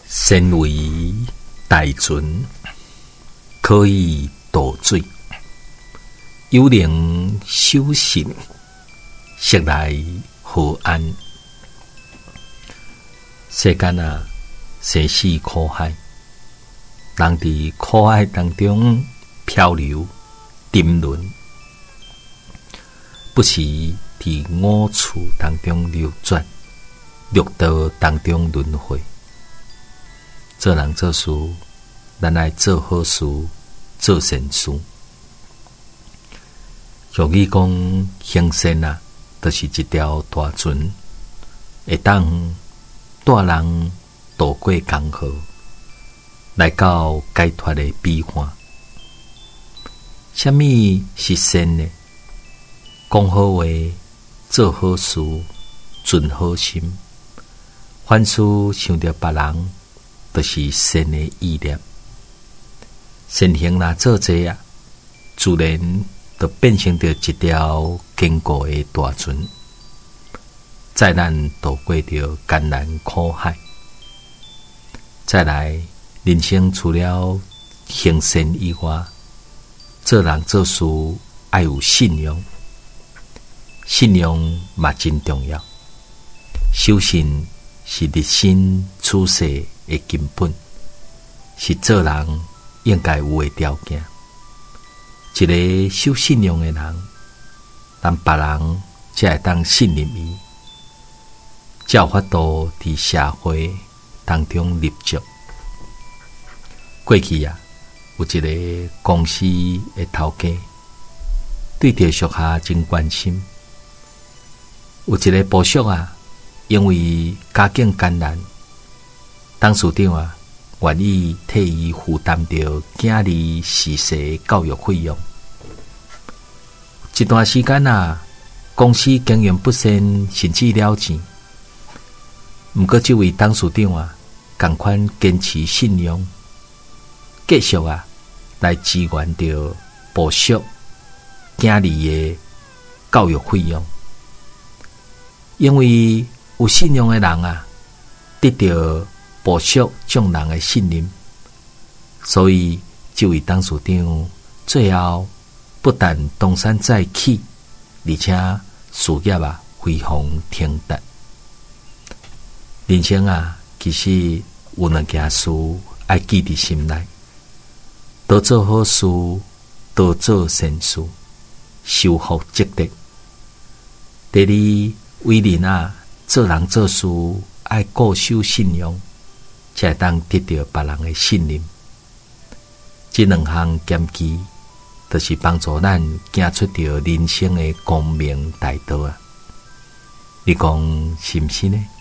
身为大船，可以渡水；有能守信，昔来何安？世间啊，生死苦海，人伫苦海当中漂流沉沦，不时伫五趣当中流转，六道当中轮回。做人做事，咱爱做好事，做善事。俗语讲，行善啊，就是一条大船，会当带人渡过江河，来到解脱的彼岸。什么是善呢？讲好话，做好事，存好心。凡事想着别人，就是善的意念。善行若做济啊，自然就变成着一条坚固的大船，载咱渡过着艰难苦海。再来，人生除了行善以外，做人做事要有信用，信用嘛真重要。守信是立身处世的根本，是做人应该有的条件。一个守信用的人，咱别人才会当信任伊，才有法度伫社会当中立足。过去啊，有一个公司的头家，对着属下真关心。有一个部属啊，因为家境艰难，董事长啊，愿意替伊负担着囝儿逝世的教育费用。一段时间啊，公司经营不善，甚至了钱。不过，这位董事长啊，同款坚持信用，继续啊来支援着部属囝儿的教育费用。因为有信用的人啊，得到部属众人的信任，所以这位董事长最后不但东山再起，而且事业啊飞黄腾达。人生啊，其实有两件事要记伫心内：多做好事，多做善事，收获积德。第二，为人啊，做人做事要固守信用，才会当得到别人的信任。这两项兼具，就是帮助咱行出着人生的光明大道啊！你讲是毋是呢？